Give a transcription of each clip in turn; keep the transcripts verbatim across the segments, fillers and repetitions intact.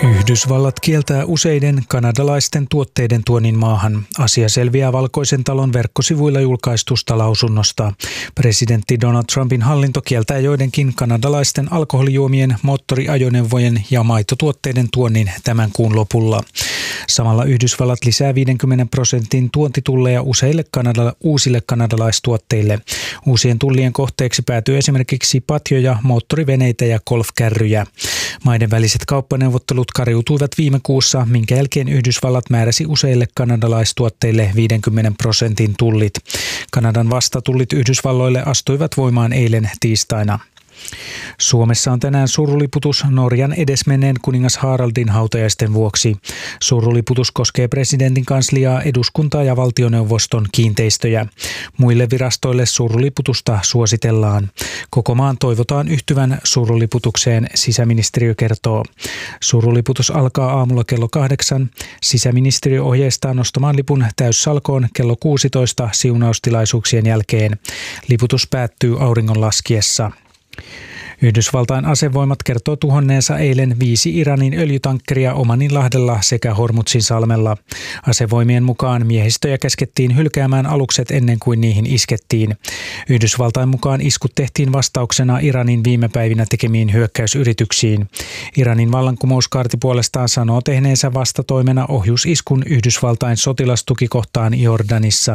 Yhdysvallat kieltää useiden kanadalaisten tuotteiden tuonnin maahan. Asia selviää Valkoisen talon verkkosivuilla julkaistusta lausunnosta. Presidentti Donald Trumpin hallinto kieltää joidenkin kanadalaisten alkoholijuomien, moottoriajoneuvojen ja maitotuotteiden tuonnin tämän kuun lopulla. Samalla Yhdysvallat lisää viidenkymmenen prosentin tuontitulleja useille Kanada- uusille kanadalaistuotteille. Uusien tullien kohteeksi päätyy esimerkiksi patjoja, moottoriveneitä ja golfkärryjä. Maiden väliset kauppaneuvottelut kariutuivat viime kuussa, minkä jälkeen Yhdysvallat määräsi useille kanadalaistuotteille viidenkymmenen prosentin tullit. Kanadan vastatullit Yhdysvalloille astuivat voimaan eilen tiistaina. Suomessa on tänään suruliputus Norjan edesmenneen kuningas Haraldin hautajaisten vuoksi. Suruliputus koskee presidentin kansliaa, eduskuntaa ja valtioneuvoston kiinteistöjä. Muille virastoille suruliputusta suositellaan. Koko maan toivotaan yhtyvän suruliputukseen, sisäministeriö kertoo. Suruliputus alkaa aamulla kello kahdeksan. Sisäministeriö ohjeistaa nostamaan lipun täyssalkoon kello kuusitoista siunaustilaisuuksien jälkeen. Liputus päättyy auringon laskiessa. Yhdysvaltain asevoimat kertoo tuhonneensa eilen viisi Iranin öljytankkeria Omaninlahdella sekä Hormuzin salmella. Asevoimien mukaan miehistöjä käskettiin hylkäämään alukset ennen kuin niihin iskettiin. Yhdysvaltain mukaan iskut tehtiin vastauksena Iranin viime päivinä tekemiin hyökkäysyrityksiin. Iranin vallankumouskaarti puolestaan sanoo tehneensä vastatoimena ohjusiskun Yhdysvaltain sotilastukikohtaan Jordanissa.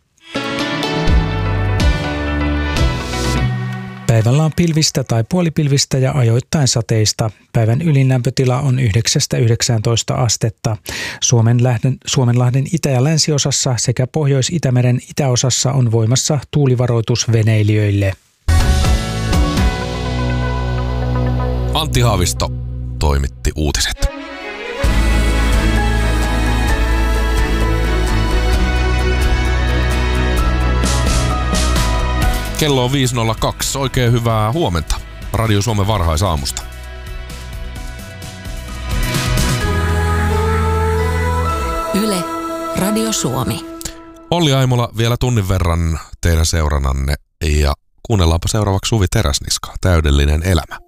Päivällä on pilvistä tai puolipilvistä ja ajoittain sateista. Päivän ylin lämpötila on yhdeksästä yhdeksääntoista astetta. Suomenlahden, Suomenlahden itä- ja länsiosassa sekä Pohjois-Itämeren itäosassa on voimassa tuulivaroitus veneilijöille. Antti Haavisto toimitti uutiset. Kello on viisi nolla kaksi. Oikein hyvää huomenta. Radio Suomen varhaisaamusta. Yle, Radio Suomi. Olli Aimola vielä tunnin verran teidän seurannanne ja kuunnellaanpa seuraavaksi Suvi Teräsniskaa, Täydellinen elämä.